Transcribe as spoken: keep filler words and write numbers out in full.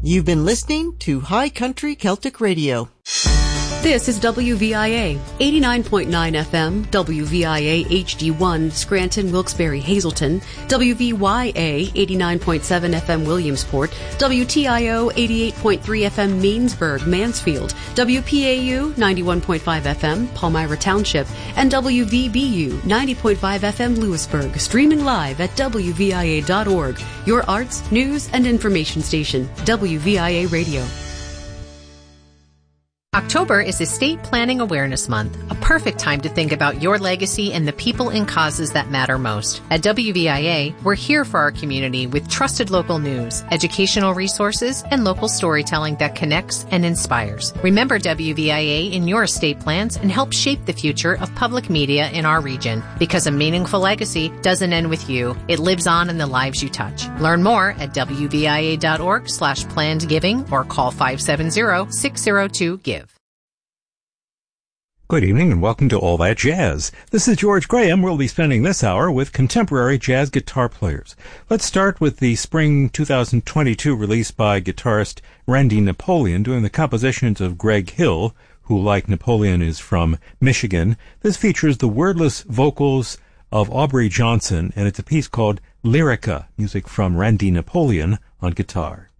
You've been listening to High Country Celtic Radio. This is W V I A, eighty-nine point nine F M, W V I A H D one, Scranton, Wilkes-Barre, Hazleton, W V Y A, eighty-nine point seven F M, Williamsport, W T I O, eighty-eight point three F M, Mainsburg, Mansfield, W P A U, ninety-one point five F M, Palmyra Township, and W V B U, ninety point five F M, Lewisburg, streaming live at W V I A dot org, your arts, news, and information station, W V I A Radio. October is Estate Planning Awareness Month, a perfect time to think about your legacy and the people and causes that matter most. At W V I A, we're here for our community with trusted local news, educational resources, and local storytelling that connects and inspires. Remember W V I A in your estate plans and help shape the future of public media in our region. Because a meaningful legacy doesn't end with you. It lives on in the lives you touch. Learn more at W V I A dot org slash planned giving or call five seven zero, six zero two, give. Good evening and welcome to All That Jazz. This is George Graham. We'll be spending this hour with contemporary jazz guitar players. Let's start with the spring two thousand twenty-two release by guitarist Randy Napoleon, doing the compositions of Greg Hill, who, like Napoleon, is from Michigan. This features the wordless vocals of Aubrey Johnson, and it's a piece called Lyrica, music from Randy Napoleon on guitar.